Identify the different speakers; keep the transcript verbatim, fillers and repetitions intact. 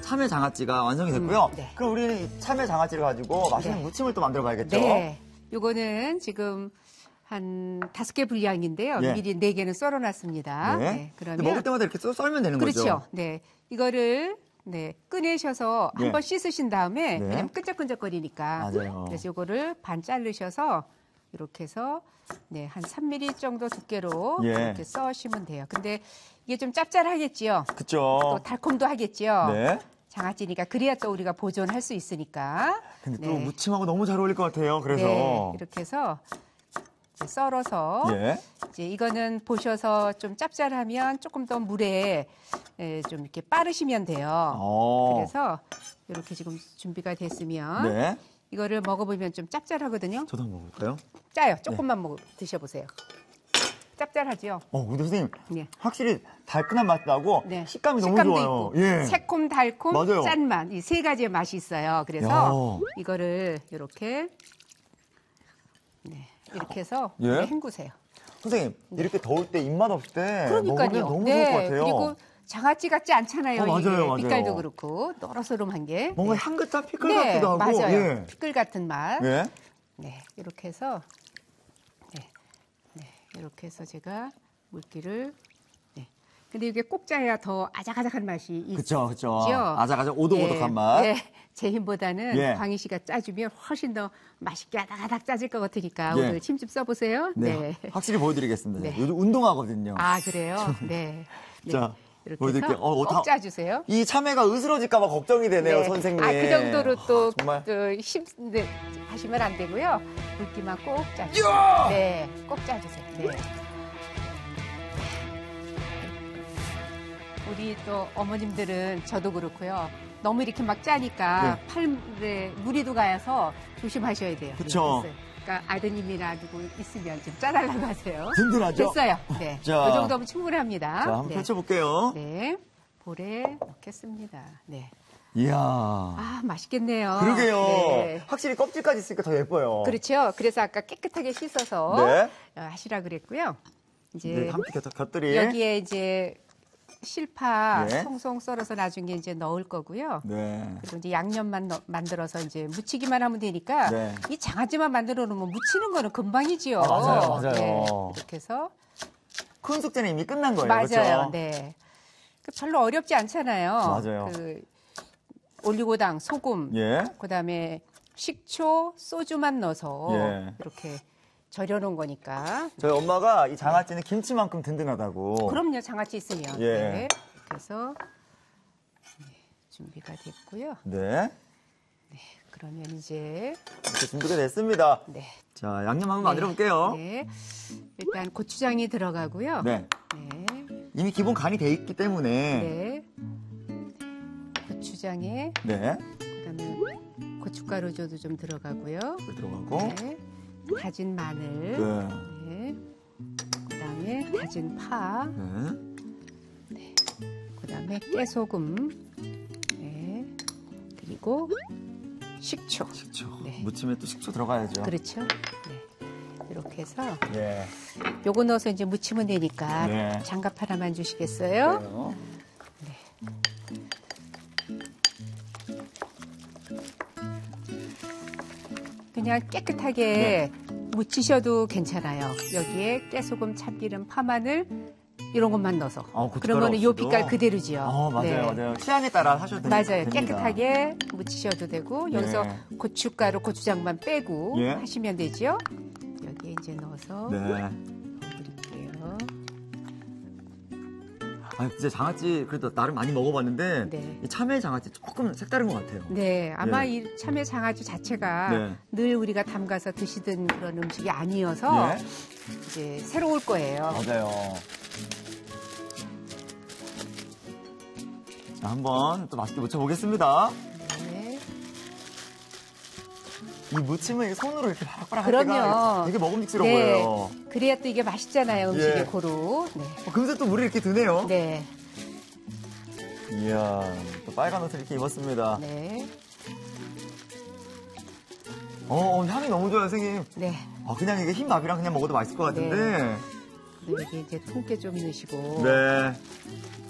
Speaker 1: 참외 장아찌가 완성이 됐고요.
Speaker 2: 음, 네.
Speaker 1: 그럼 우리는 이 참외 장아찌를 가지고 맛있는
Speaker 2: 네.
Speaker 1: 무침을 또 만들어 봐야겠죠?
Speaker 2: 네. 요거는 지금 한 다섯 개 분량인데요.
Speaker 1: 예.
Speaker 2: 미리 네 개는 썰어놨습니다.
Speaker 1: 네.
Speaker 2: 네. 그러면
Speaker 1: 먹을 때마다 이렇게 썰- 썰면 되는
Speaker 2: 그렇죠.
Speaker 1: 거죠?
Speaker 2: 네. 이거를 네, 꺼내셔서
Speaker 1: 예.
Speaker 2: 한번 씻으신 다음에
Speaker 1: 네.
Speaker 2: 왜냐면 끈적끈적거리니까.
Speaker 1: 맞아요.
Speaker 2: 그래서 요거를 반 자르셔서 이렇게 해서 네, 한 삼 밀리미터 정도 두께로
Speaker 1: 예.
Speaker 2: 이렇게 써시면 돼요. 근데 이게 좀 짭짤하겠지요.
Speaker 1: 그쵸.
Speaker 2: 또 달콤도 하겠지요.
Speaker 1: 네.
Speaker 2: 장아찌니까 그래야 또 우리가 보존할 수 있으니까.
Speaker 1: 근데 또
Speaker 2: 네.
Speaker 1: 무침하고 너무 잘 어울릴 것 같아요. 그래서.
Speaker 2: 네, 이렇게 해서 이제 썰어서
Speaker 1: 예.
Speaker 2: 이제 이거는 보셔서 좀 짭짤하면 조금 더 물에 에, 좀 이렇게 빠르시면 돼요.
Speaker 1: 어.
Speaker 2: 그래서 이렇게 지금 준비가 됐으면
Speaker 1: 네.
Speaker 2: 이거를 먹어보면 좀 짭짤하거든요.
Speaker 1: 저도 한번 먹을까요?
Speaker 2: 짜요. 조금만 먹어 드셔보세요. 짭짤하죠.
Speaker 1: 어, 근데 선생님.
Speaker 2: 네.
Speaker 1: 확실히 달큰한 맛도 나고
Speaker 2: 네.
Speaker 1: 식감이 너무
Speaker 2: 식감도
Speaker 1: 좋아요.
Speaker 2: 있고
Speaker 1: 예.
Speaker 2: 새콤, 달콤,
Speaker 1: 맞아요.
Speaker 2: 짠맛 이 세 가지의 맛이 있어요. 그래서
Speaker 1: 야.
Speaker 2: 이거를 이렇게 네, 이렇게 해서
Speaker 1: 예?
Speaker 2: 물에 헹구세요.
Speaker 1: 선생님, 이렇게 더울 때 입맛 없을 때 먹으면
Speaker 2: 그러니까요.
Speaker 1: 너무
Speaker 2: 네.
Speaker 1: 좋을 것 같아요.
Speaker 2: 그리고 장아찌 같지 않잖아요.
Speaker 1: 어, 맞아요,
Speaker 2: 이게
Speaker 1: 맞아요.
Speaker 2: 빛깔도 그렇고 노릇노릇한 게.
Speaker 1: 뭔가
Speaker 2: 네.
Speaker 1: 향긋한 피클
Speaker 2: 네,
Speaker 1: 같기도 하고.
Speaker 2: 맞아요.
Speaker 1: 예.
Speaker 2: 피클 같은 맛.
Speaker 1: 예.
Speaker 2: 네, 이렇게 해서 네, 네, 이렇게 해서 제가 물기를. 네. 근데 이게 꼭 짜야 더 아작아작한 맛이 있죠.
Speaker 1: 그쵸, 그쵸. 아작아작 오독오독한
Speaker 2: 네,
Speaker 1: 맛.
Speaker 2: 네, 제 힘보다는
Speaker 1: 예.
Speaker 2: 광희 씨가 짜주면 훨씬 더 맛있게 아닥아닥 짜질 것 같으니까
Speaker 1: 예.
Speaker 2: 오늘 침 좀 써보세요.
Speaker 1: 네. 확실히 보여드리겠습니다.
Speaker 2: 네.
Speaker 1: 요즘 운동하거든요.
Speaker 2: 아 그래요? 네. 네.
Speaker 1: 자,
Speaker 2: 이렇게
Speaker 1: 보여드릴게요.
Speaker 2: 해서
Speaker 1: 어, 어,
Speaker 2: 꼭
Speaker 1: 다-
Speaker 2: 짜주세요.
Speaker 1: 이 참외가 으스러질까봐 걱정이 되네요, 선생님.
Speaker 2: 아, 그 정도로 또,
Speaker 1: 아, 정말.
Speaker 2: 또 힘, 네, 하시면 안 되고요. 물기만 꼭 짜주세요.
Speaker 1: 이야!
Speaker 2: 네, 꼭 짜주세요. 네. 우리 또 어머님들은 저도 그렇고요. 너무 이렇게 막 짜니까 팔에 무리도 가서 조심하셔야 돼요.
Speaker 1: 그쵸.
Speaker 2: 그래서 그러니까 아드님이나 누구 있으면 좀 짜달라고 하세요.
Speaker 1: 든든하죠?
Speaker 2: 됐어요. 네.
Speaker 1: 자.
Speaker 2: 이 정도면 충분합니다.
Speaker 1: 자, 한번
Speaker 2: 네.
Speaker 1: 펼쳐볼게요.
Speaker 2: 네. 볼에 넣겠습니다. 네.
Speaker 1: 이야.
Speaker 2: 아, 맛있겠네요.
Speaker 1: 그러게요.
Speaker 2: 네.
Speaker 1: 확실히 껍질까지 있으니까 더 예뻐요.
Speaker 2: 그렇죠. 그래서 아까 깨끗하게 씻어서
Speaker 1: 네.
Speaker 2: 어, 하시라 그랬고요. 이제
Speaker 1: 네, 함께 곁, 곁들이.
Speaker 2: 여기에 이제 실파
Speaker 1: 네.
Speaker 2: 송송 썰어서 나중에 이제 넣을 거고요.
Speaker 1: 네.
Speaker 2: 그리고 이제 양념만 넣- 만들어서 이제 무치기만 하면 되니까
Speaker 1: 네.
Speaker 2: 이 장아찌만 만들어 놓으면 무치는 거는 금방이지요.
Speaker 1: 아, 맞아요, 맞아요.
Speaker 2: 네. 이렇게 해서
Speaker 1: 큰 숙제는 이미 끝난 거예요.
Speaker 2: 맞아요.
Speaker 1: 그렇죠?
Speaker 2: 네. 그 별로 어렵지 않잖아요.
Speaker 1: 맞아요.
Speaker 2: 그 올리고당, 소금,
Speaker 1: 예.
Speaker 2: 그다음에 식초, 소주만 넣어서
Speaker 1: 예.
Speaker 2: 이렇게 절여놓은 거니까.
Speaker 1: 저희 엄마가 이 장아찌는 김치만큼 든든하다고.
Speaker 2: 그럼요, 장아찌 있으면.
Speaker 1: 예.
Speaker 2: 네. 그래서 네, 준비가 됐고요.
Speaker 1: 네.
Speaker 2: 그러면 이제
Speaker 1: 이렇게 준비가 됐습니다.
Speaker 2: 네.
Speaker 1: 자, 양념 한번 만들어 볼게요.
Speaker 2: 네. 일단 고추장이 들어가고요.
Speaker 1: 네.
Speaker 2: 네.
Speaker 1: 이미 기본 간이 돼 있기 때문에.
Speaker 2: 네. 고추장에
Speaker 1: 네.
Speaker 2: 그다음에 고춧가루도 좀 들어가고요.
Speaker 1: 물 들어가고.
Speaker 2: 네. 다진 마늘.
Speaker 1: 네.
Speaker 2: 네. 그다음에 다진 파.
Speaker 1: 네.
Speaker 2: 그다음에 깨소금. 네. 그리고 식초.
Speaker 1: 식초.
Speaker 2: 네.
Speaker 1: 무침에 또 식초 들어가야죠.
Speaker 2: 그렇죠. 네. 이렇게 해서
Speaker 1: 네.
Speaker 2: 요거 넣어서 이제 무치면 되니까
Speaker 1: 네.
Speaker 2: 장갑 하나만 주시겠어요?
Speaker 1: 그래요.
Speaker 2: 그냥 깨끗하게 무치셔도 괜찮아요. 여기에 깨소금, 참기름, 파마늘 이런 것만 넣어서.
Speaker 1: 아, 고춧가루
Speaker 2: 그러면 요
Speaker 1: 없이도?
Speaker 2: 빛깔 그대로지요.
Speaker 1: 아, 맞아요,
Speaker 2: 네.
Speaker 1: 맞아요. 취향에 따라 하셔도 됩니다.
Speaker 2: 맞아요. 깨끗하게 무치셔도 되고 여기서
Speaker 1: 네.
Speaker 2: 고춧가루, 고추장만 빼고
Speaker 1: 예.
Speaker 2: 하시면 되죠. 여기에 이제 넣어서
Speaker 1: 네.
Speaker 2: 넣어드릴게요.
Speaker 1: 아, 진짜 장아찌 그래도 나름 많이 먹어봤는데
Speaker 2: 네.
Speaker 1: 이 참외 장아찌 조금 색다른 것 같아요.
Speaker 2: 네, 아마
Speaker 1: 네.
Speaker 2: 이 참외 장아찌 자체가
Speaker 1: 네.
Speaker 2: 늘 우리가 담가서 드시던 그런 음식이 아니어서
Speaker 1: 네.
Speaker 2: 이제 새로울 거예요.
Speaker 1: 맞아요. 자, 한번 또 맛있게 무쳐보겠습니다.
Speaker 2: 네.
Speaker 1: 이 무침을 손으로 이렇게 바락바락 할
Speaker 2: 그럼요.
Speaker 1: 때가 되게 먹음직스러워
Speaker 2: 네.
Speaker 1: 보여요.
Speaker 2: 그래야 또 이게 맛있잖아요, 음식이
Speaker 1: 예.
Speaker 2: 고루. 네.
Speaker 1: 어, 금세 또 물이 이렇게 드네요.
Speaker 2: 네.
Speaker 1: 이야, 또 빨간 옷을 이렇게 입었습니다.
Speaker 2: 네.
Speaker 1: 어, 어, 향이 너무 좋아요, 선생님.
Speaker 2: 네.
Speaker 1: 아, 그냥 이게 흰 밥이랑 그냥 먹어도 맛있을 것 같은데.
Speaker 2: 그리고 여기 이제 통깨 좀 넣으시고.
Speaker 1: 네.